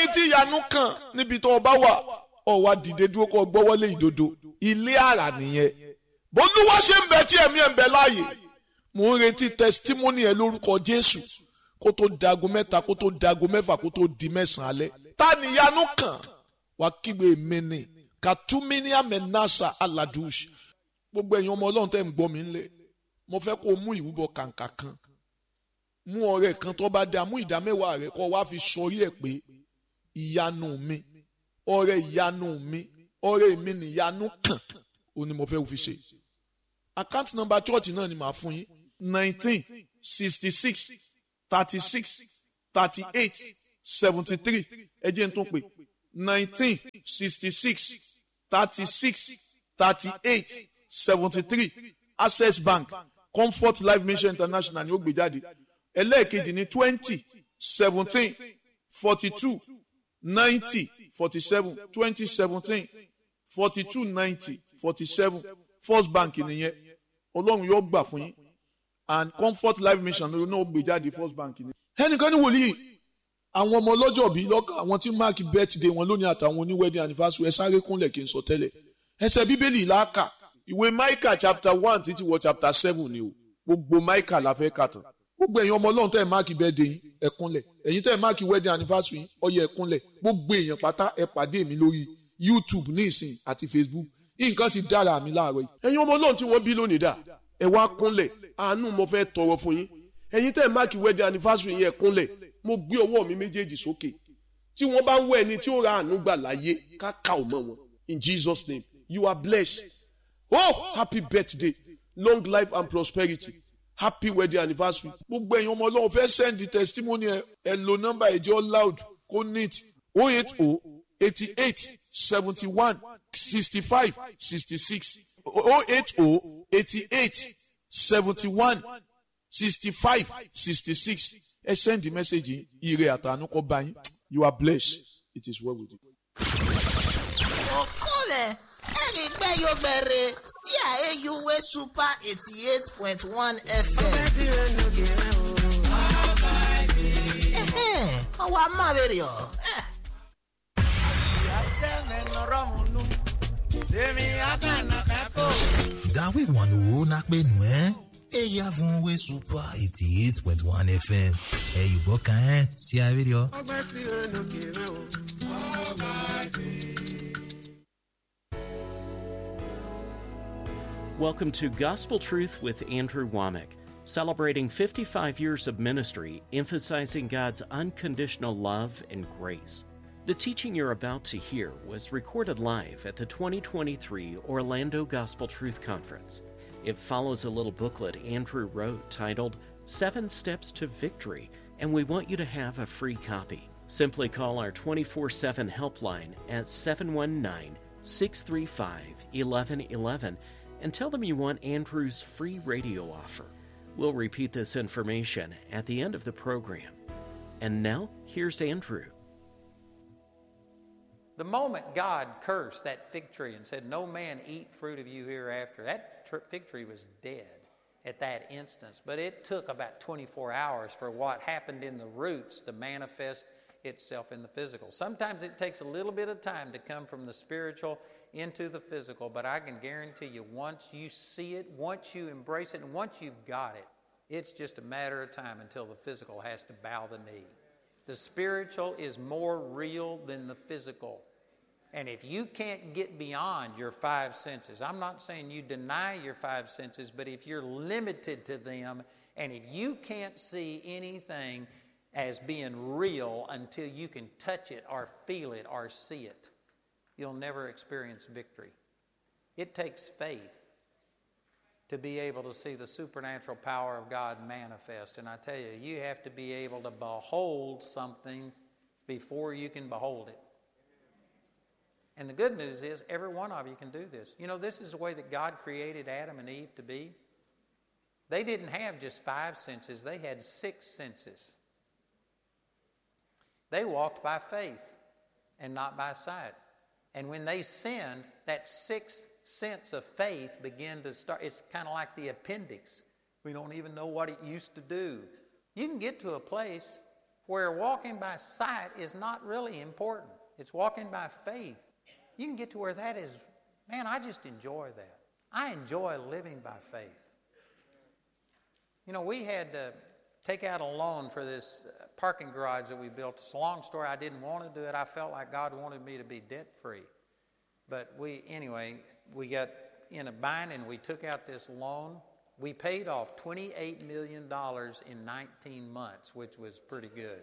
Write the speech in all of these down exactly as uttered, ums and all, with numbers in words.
ẹ̀yin tí ìyanu kàn níbi tó o bá wà ọ wá dìde dúró kó o gbọ́wọ́lé ìdodo ilé àrà nìyẹn bólúwa ṣe ń bẹ tí ẹ̀mí ẹ̀ ń bẹ láàyè mò ń retí testimony ẹ lórúkọ Jésù kó tó dago mẹ́ta kó tó dago mẹ́fà kó tó di mẹ́sàn-án alẹ́ ta ni ìyanu kàn wá kígbe mi ni kàtúmíníà mẹ́nàṣà aládùúṣ gbogbo ẹ̀yin ọmọ Ọlọ́run tẹ́ ń gbọ́ mi ńlẹ̀ mo fẹ́ kó o mú ìrúbọ kàǹkà kan mú ọrẹ kan tó bá dáa mú ìdá mẹ́wàá rẹ kó wá fi sọrí ẹ̀ pé ìyanu mi ọrẹ ìyanu mi ọrẹ mi ni ìyanu kàn ó ní mo fẹ́ fi ṣe account number church náà ni màá fún yín nineteen sixty six thirty six thirty eight seventy three ẹ jẹ́ n tún pè nineteen sixty six thirty six thirty eight seventy three Access Bank Comfort Life Mission International ni ó gbé jáde ẹlẹ́ẹ̀kejì ní twenty seventeen forty two ninety forty seven twenty seventeen forty two ninety forty seven First Bank nìyẹn Ọlọ́run yóò gbà fún yín and Comfort Life Mission ló náà gbé jáde First Bank ni. ẹnìkan ní wòlíì àwọn ọmọ ọlọ́jọ́ bíi lọ́kàn àwọn tí máàkì birthday wọn lónìí àtàwọn oní wedding anniversary ẹ sáré kúnlẹ̀ kí n sọ tẹ́lẹ̀ ẹsẹ̀ bíbélì làákà ìwé Micah chapter one títí wọ chapter seven ni o gbogbo Micah la fẹ́ kà tán gbogbo ẹ̀yin ọmọ ọlọ́run tẹ́ ẹ̀ máàkì birthday yín ẹ kúnlẹ̀ ẹ̀yin tẹ́ ẹ̀ máàkì wedding anniversary yín ó yẹ ẹ kúnlẹ̀ gbogbo èèyàn pátá ẹ pàdé mi lórí YouTube ní ìsìn àti Facebook nǹkan ti dára mi láàárọ̀ yìí ẹ̀yin ọmọ ọlọ́run tí wọ́n bí lónìí dà ẹ wá kúnlẹ̀ àánú mo fẹ́ tọrọ fún yín ẹ̀yin tẹ́ ẹ̀ máàkì wedding anniversary yín ẹ kúnlẹ̀ mo gbé ọwọ́ mi méjèèjì sókè tí wọ́n bá ń wọ ẹni tí ó ra àánú gbà láyé káka ò mọ̀ wọn in Jesus name you are blessed oh happy birthday long life and prosperity happy wedding anniversary gbogbo ẹ̀yin ọmọ ọlọ́run fẹ́ send the testimony ẹ ẹ lo number ẹ̀jẹ̀ loud kó neat oh eight oh eighty eight seventy one sixty five sixty six oh eight oh eighty eight seventy one sixty five sixty six ẹ send the message ire àtàánú kó bá yín you are blessed it is well with you. okole ẹ̀rí gbẹ́ yóò bẹ̀rẹ̀ sí àyẹ̀wò super eighty eight point one F M. ọwọ́ amáwèrè ọ̀. Gawe wanu na pe nu eh eya fun we super eighty eight point one F M e you go kan si a video. Welcome to Gospel Truth with Andrew Womack, celebrating fifty-five years of ministry, emphasizing God's unconditional love and grace. The teaching you're about to hear was recorded live at the twenty twenty-three Orlando Gospel Truth Conference. It follows a little booklet Andrew wrote titled Seven Steps to Victory, and we want you to have a free copy. Simply call our twenty-four seven helpline at seven one nine, six three five, one one one one and tell them you want Andrew's free radio offer. We'll repeat this information at the end of the program. And now, here's Andrew. The moment God cursed that fig tree and said, "No man eat fruit of you hereafter," that tr- fig tree was dead at that instance. But it took about twenty-four hours for what happened in the roots to manifest itself in the physical. Sometimes it takes a little bit of time to come from the spiritual into the physical, but I can guarantee you once you see it, once you embrace it, and once you've got it, it's just a matter of time until the physical has to bow the knee. The spiritual is more real than the physical. And if you can't get beyond your five senses, I'm not saying you deny your five senses, but if you're limited to them, and if you can't see anything as being real until you can touch it or feel it or see it, you'll never experience victory. It takes faith to be able to see the supernatural power of God manifest. And I tell you, you have to be able to behold something before you can behold it. And the good news is every one of you can do this. You know, this is the way that God created Adam and Eve to be. They didn't have just five senses. They had six senses. They walked by faith and not by sight. And when they sinned, that sixth sense of faith began to start. It's kind of like the appendix. We don't even know what it used to do. You can get to a place where walking by sight is not really important. It's walking by faith. You can get to where that is, man, I just enjoy that. I enjoy living by faith. You know, we had to take out a loan for this parking garage that we built. It's a long story. I didn't want to do it. I felt like God wanted me to be debt-free. But we, anyway, we got in a bind and we took out this loan. We paid off twenty-eight million dollars in nineteen months, which was pretty good.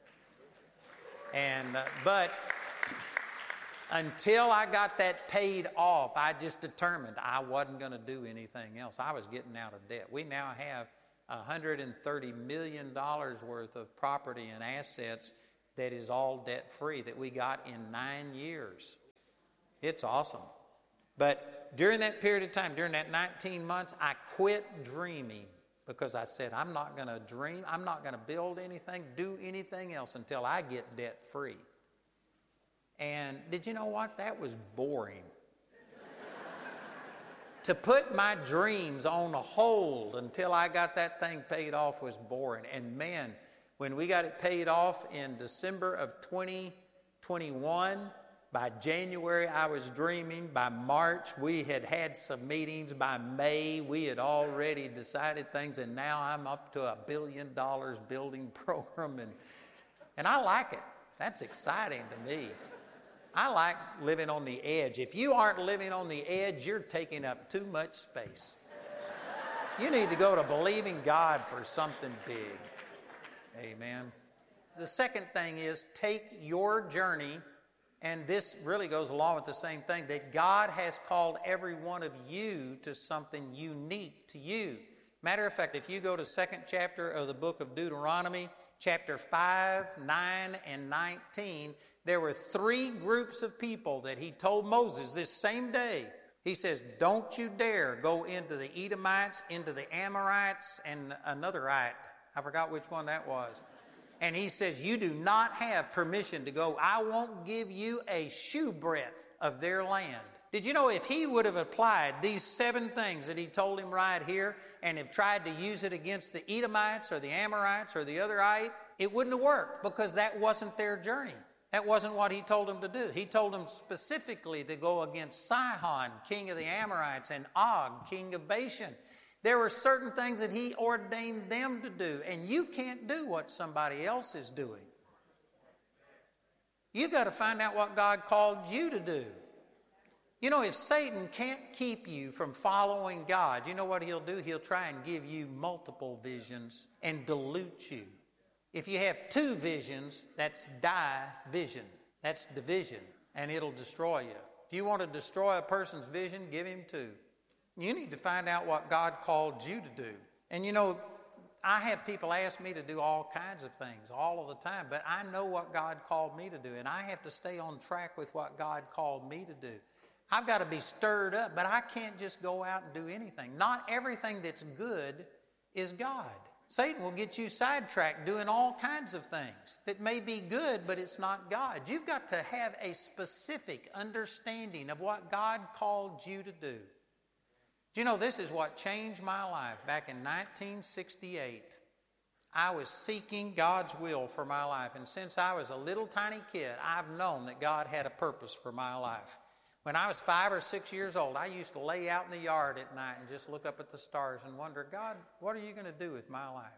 And uh, but until I got that paid off, I just determined I wasn't going to do anything else. I was getting out of debt. We now have one hundred thirty million dollars worth of property and assets that is all debt-free that we got in nine years. It's awesome. But during that period of time, during that nineteen months, I quit dreaming because I said, I'm not going to dream. I'm not going to build anything, do anything else until I get debt-free. And did you know what? That was boring. To put my dreams on a hold until I got that thing paid off was boring. And man, when we got it paid off in December of twenty twenty-one, by January I was dreaming. By March we had had some meetings. By May we had already decided things. And now I'm up to a billion dollars building program. And, and I like it. That's exciting to me. I like living on the edge. If you aren't living on the edge, you're taking up too much space. You need to go to believing God for something big. Amen. The second thing is take your journey, and this really goes along with the same thing, that God has called every one of you to something unique to you. Matter of fact, if you go to second chapter of the book of Deuteronomy, chapter five, nine, and nineteen, there were three groups of people that he told Moses this same day. He says, don't you dare go into the Edomites, into the Amorites, and anotherite. I forgot which one that was. And he says, you do not have permission to go. I won't give you a shoe breadth of their land. Did you know if he would have applied these seven things that he told him right here and have tried to use it against the Edomites or the Amorites or the otherite, it wouldn't have worked because that wasn't their journey. That wasn't what he told them to do. He told them specifically to go against Sihon, king of the Amorites, and Og, king of Bashan. There were certain things that he ordained them to do, and you can't do what somebody else is doing. You got to find out what God called you to do. You know, if Satan can't keep you from following God, you know what he'll do? He'll try and give you multiple visions and dilute you. If you have two visions, that's division. That's division, and it'll destroy you. If you want to destroy a person's vision, give him two. You need to find out what God called you to do. And you know, I have people ask me to do all kinds of things all of the time, but I know what God called me to do, and I have to stay on track with what God called me to do. I've got to be stirred up, but I can't just go out and do anything. Not everything that's good is God. Satan will get you sidetracked doing all kinds of things that may be good, but it's not God. You've got to have a specific understanding of what God called you to do. Do you know, this is what changed my life back in nineteen sixty-eight. I was seeking God's will for my life, and since I was a little tiny kid, I've known that God had a purpose for my life. When I was five or six years old, I used to lay out in the yard at night and just look up at the stars and wonder, God, what are you going to do with my life?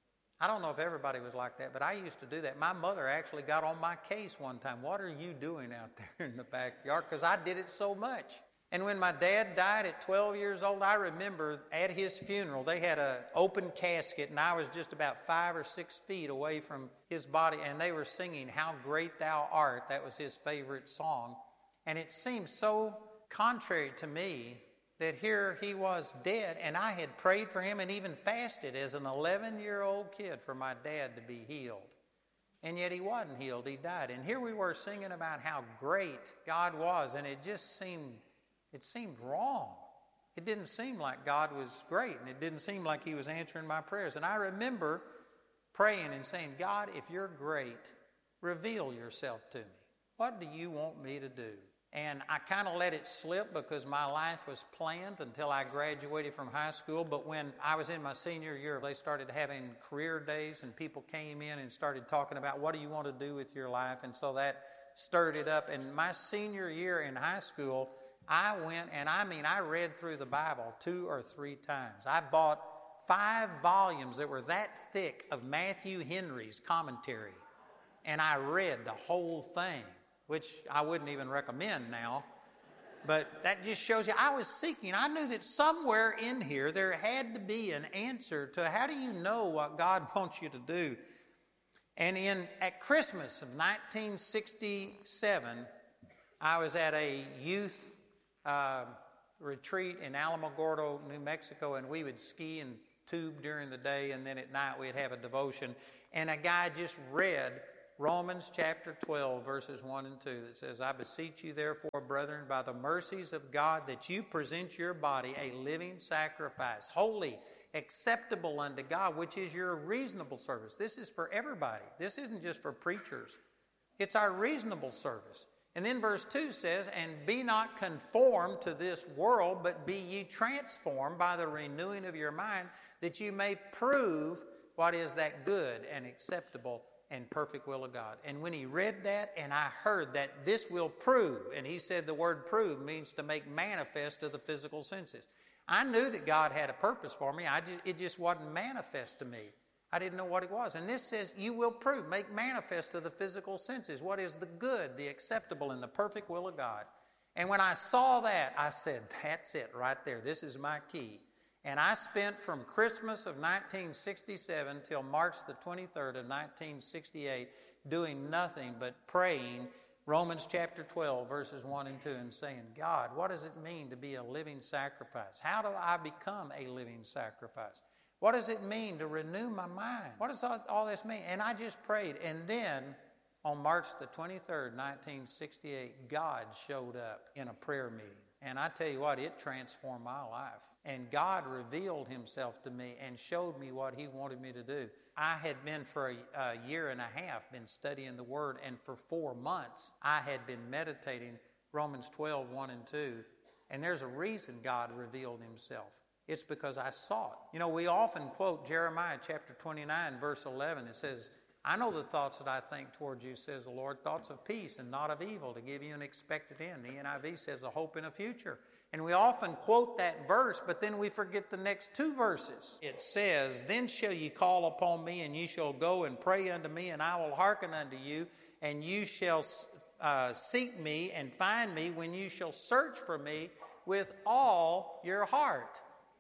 I don't know if everybody was like that, but I used to do that. My mother actually got on my case one time. What are you doing out there in the backyard? Because I did it so much. And when my dad died at twelve years old, I remember at his funeral, they had an open casket, and I was just about five or six feet away from his body, and they were singing, How Great Thou Art. That was his favorite song. And it seemed so contrary to me that here he was dead, and I had prayed for him and even fasted as an eleven-year-old kid for my dad to be healed. And yet he wasn't healed, he died. And here we were singing about how great God was, and it just seemed, it seemed wrong. It didn't seem like God was great, and it didn't seem like he was answering my prayers. And I remember praying and saying, God, if you're great, reveal yourself to me. What do you want me to do? And I kind of let it slip because my life was planned until I graduated from high school. But when I was in my senior year, they started having career days, and people came in and started talking about, what do you want to do with your life? And so that stirred it up. And my senior year in high school, I went, and I mean, I read through the Bible two or three times. I bought five volumes that were that thick of Matthew Henry's commentary, and I read the whole thing, which I wouldn't even recommend now. But that just shows you, I was seeking. I knew that somewhere in here there had to be an answer to how do you know what God wants you to do. And in at Christmas of nineteen sixty-seven, I was at a youth uh, retreat in Alamogordo, New Mexico, and we would ski and tube during the day, and then at night we'd have a devotion. And a guy just read Romans chapter twelve, verses one and two, that says, I beseech you therefore, brethren, by the mercies of God, that you present your body a living sacrifice, holy, acceptable unto God, which is your reasonable service. This is for everybody. This isn't just for preachers. It's our reasonable service. And then verse two says, and be not conformed to this world, but be ye transformed by the renewing of your mind, that you may prove what is that good and acceptable and perfect will of God. And when he read that, and I heard that this will prove, and he said the word prove means to make manifest to the physical senses. I knew that God had a purpose for me. I just, it just wasn't manifest to me. I didn't know what it was. And this says, you will prove, make manifest to the physical senses what is the good, the acceptable, and the perfect will of God. And when I saw that, I said, that's it right there. This is my key. And I spent from Christmas of nineteen sixty-seven till March the twenty-third of nineteen sixty-eight doing nothing but praying Romans chapter twelve, verses one and two, and saying, God, what does it mean to be a living sacrifice? How do I become a living sacrifice? What does it mean to renew my mind? What does all, all this mean? And I just prayed. And then on March the twenty-third, nineteen sixty-eight, God showed up in a prayer meeting. And I tell you what, it transformed my life. And God revealed himself to me and showed me what he wanted me to do. I had been for a, a year and a half been studying the Word, and for four months I had been meditating Romans twelve, one and two. And there's a reason God revealed himself. It's because I saw it. You know, we often quote Jeremiah chapter twenty-nine, verse eleven. It says, I know the thoughts that I think towards you, says the Lord, thoughts of peace and not of evil, to give you an expected end. The N I V says a hope in a future. And we often quote that verse, but then we forget the next two verses. It says, then shall ye call upon me, and ye shall go and pray unto me, and I will hearken unto you, and you shall uh, seek me and find me when you shall search for me with all your heart.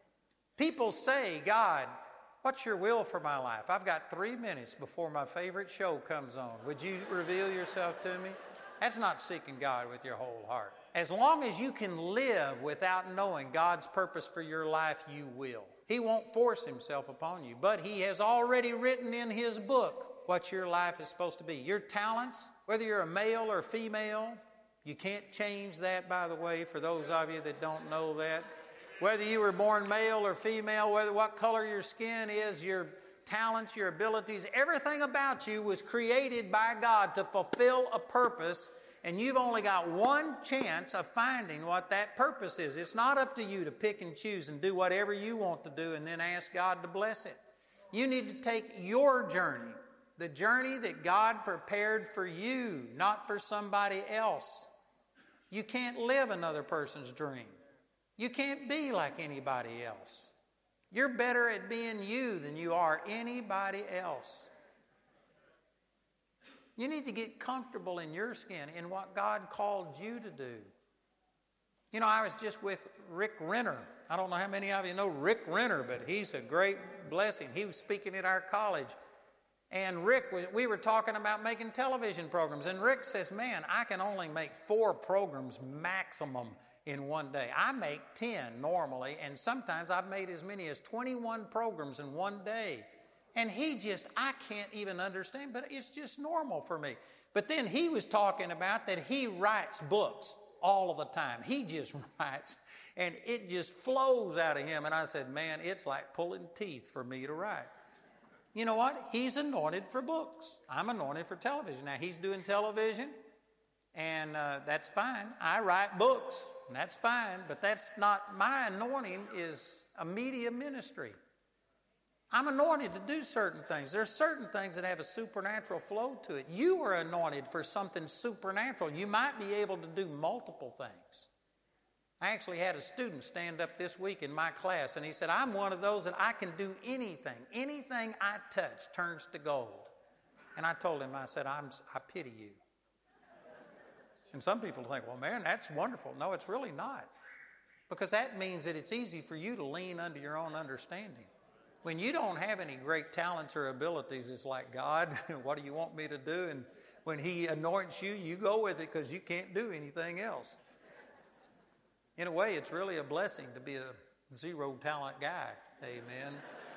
People say, God, what's your will for my life? I've got three minutes before my favorite show comes on. Would you reveal yourself to me? That's not seeking God with your whole heart. As long as you can live without knowing God's purpose for your life, you will. He won't force himself upon you, but he has already written in his book what your life is supposed to be. Your talents, whether you're a male or female, you can't change that, by the way, for those of you that don't know that. Whether you were born male or female, whether what color your skin is, your talents, your abilities, everything about you was created by God to fulfill a purpose, and you've only got one chance of finding what that purpose is. It's not up to you to pick and choose and do whatever you want to do and then ask God to bless it. You need to take your journey, the journey that God prepared for you, not for somebody else. You can't live another person's dream. You can't be like anybody else. You're better at being you than you are anybody else. You need to get comfortable in your skin, in what God called you to do. You know, I was just with Rick Renner. I don't know how many of you know Rick Renner, but he's a great blessing. He was speaking at our college. And Rick, we were talking about making television programs. And Rick says, man, I can only make four programs maximum in one day. I make ten normally, and sometimes I've made as many as twenty-one programs in one day. And he just, I can't even understand, but it's just normal for me. But then he was talking about that he writes books all of the time. He just writes, and it just flows out of him. And I said, man, it's like pulling teeth for me to write. You know what? He's anointed for books. I'm anointed for television. Now, he's doing television, And uh, that's fine. I write books, and that's fine, but that's not, my anointing is a media ministry. I'm anointed to do certain things. There's certain things that have a supernatural flow to it. You are anointed for something supernatural. You might be able to do multiple things. I actually had a student stand up this week in my class, and he said, I'm one of those that I can do anything. Anything I touch turns to gold. And I told him, I said, I'm, I pity you. And some people think, well, man, that's wonderful. No, it's really not. Because that means that it's easy for you to lean under your own understanding. When you don't have any great talents or abilities, it's like, God, what do you want me to do? And when He anoints you, you go with it because you can't do anything else. In a way, it's really a blessing to be a zero talent guy. Amen.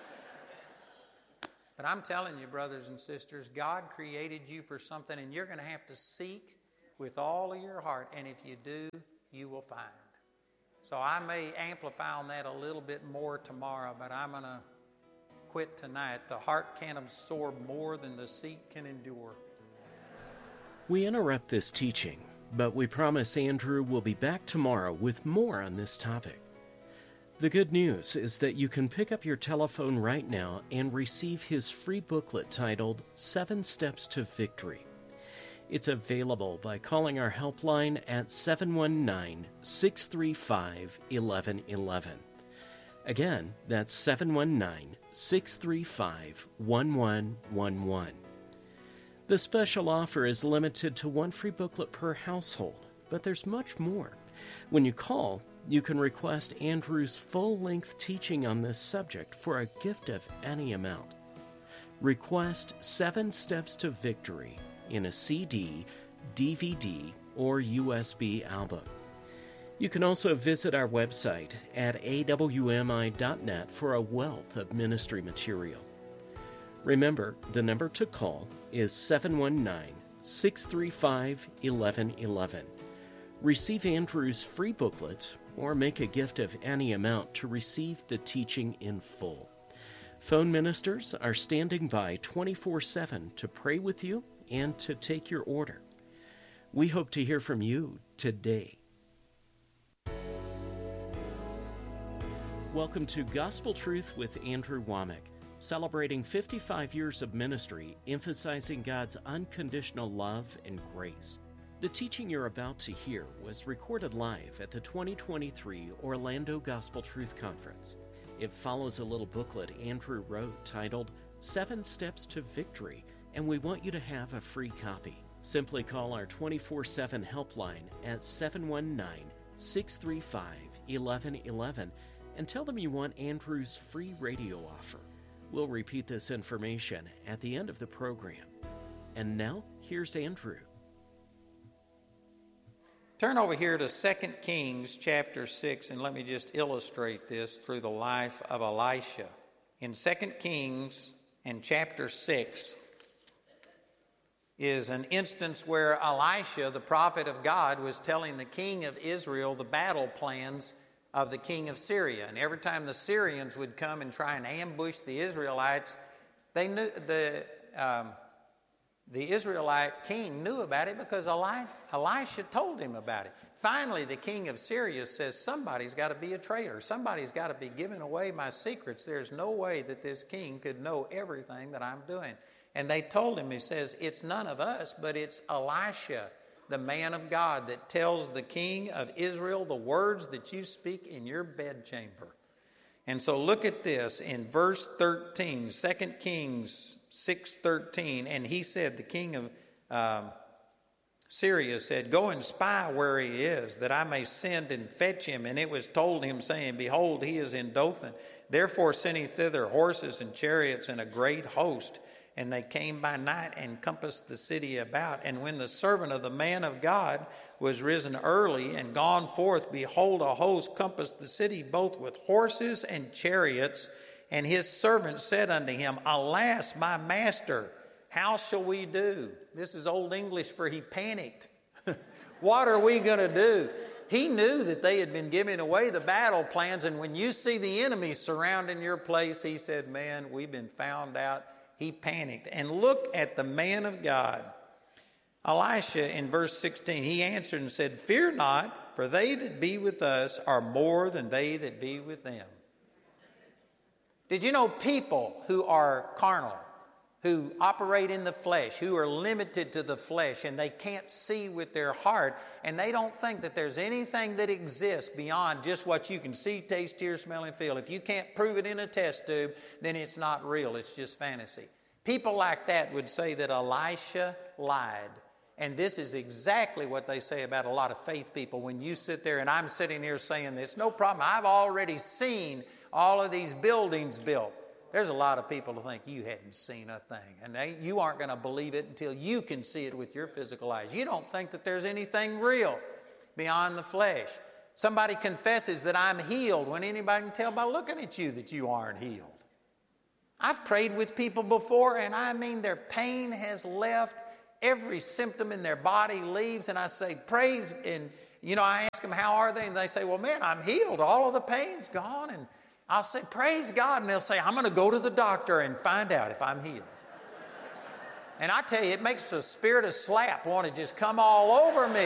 But I'm telling you, brothers and sisters, God created you for something, and you're going to have to seek with all of your heart. And if you do, you will find. So I may amplify on that a little bit more tomorrow, but I'm going to quit tonight. The heart can absorb more than the seat can endure. We interrupt this teaching, but we promise Andrew will be back tomorrow with more on this topic. The good news is that you can pick up your telephone right now and receive his free booklet titled Seven Steps to Victory. It's available by calling our helpline at seven one nine, six three five, one one one one. Again, that's seven one nine, six three five, one one one one. The special offer is limited to one free booklet per household, but there's much more. When you call, you can request Andrew's full-length teaching on this subject for a gift of any amount. Request Seven Steps to Victory in a C D, D V D, or U S B album. You can also visit our website at a w m i dot net for a wealth of ministry material. Remember, the number to call is seven one nine, six three five, one one one one. Receive Andrew's free booklet or make a gift of any amount to receive the teaching in full. Phone ministers are standing by twenty-four seven to pray with you and to take your order. We hope to hear from you today. Welcome to Gospel Truth with Andrew Womack, celebrating fifty-five years of ministry, emphasizing God's unconditional love and grace. The teaching you're about to hear was recorded live at the twenty twenty-three Orlando Gospel Truth Conference. It follows a little booklet Andrew wrote titled Seven Steps to Victory, and we want you to have a free copy. Simply call our twenty-four seven helpline at seven one nine, six three five, one one one one and tell them you want Andrew's free radio offer. We'll repeat this information at the end of the program. And now, here's Andrew. Turn over here to Second Kings chapter six, and let me just illustrate this through the life of Elisha. In Second Kings and chapter six is an instance where Elisha, the prophet of God, was telling the king of Israel the battle plans of the king of Syria. And every time the Syrians would come and try and ambush the Israelites, they knew the um, the Israelite king knew about it because Eli, Elisha told him about it. Finally, the king of Syria says, somebody's got to be a traitor. Somebody's got to be giving away my secrets. There's no way that this king could know everything that I'm doing. And they told him, he says, it's none of us, but it's Elisha, the man of God, that tells the king of Israel the words that you speak in your bedchamber. And so look at this in verse thirteen, Second Kings six thirteen. And he said, the king of um, Syria said, go and spy where he is, that I may send and fetch him. And it was told him, saying, behold, he is in Dothan. Therefore sent he thither horses and chariots and a great host. And they came by night and compassed the city about. And when the servant of the man of God was risen early and gone forth, behold, a host compassed the city, both with horses and chariots. And his servant said unto him, alas, my master, how shall we do? This is Old English for he panicked. What are we going to do? He knew that they had been giving away the battle plans. And when you see the enemy surrounding your place, he said, man, we've been found out. He panicked. And look at the man of God. Elisha in verse sixteen, he answered and said, "Fear not, for they that be with us are more than they that be with them." Did you know people who are carnal, who operate in the flesh, who are limited to the flesh, and they can't see with their heart, and they don't think that there's anything that exists beyond just what you can see, taste, hear, smell, and feel. If you can't prove it in a test tube, then it's not real. It's just fantasy. People like that would say that Elisha lied. And this is exactly what they say about a lot of faith people. When you sit there, and I'm sitting here saying this, no problem, I've already seen all of these buildings built. There's a lot of people who think you hadn't seen a thing. And they, you aren't going to believe it until you can see it with your physical eyes. You don't think that there's anything real beyond the flesh. Somebody confesses that I'm healed when anybody can tell by looking at you that you aren't healed. I've prayed with people before, and I mean their pain has left. Every symptom in their body leaves, and I say, praise, and you know, I ask them, how are they? And they say, well, man, I'm healed. All of the pain's gone. And I'll say, praise God. And they'll say, I'm going to go to the doctor and find out if I'm healed. And I tell you, it makes the spirit of slap want to just come all over me.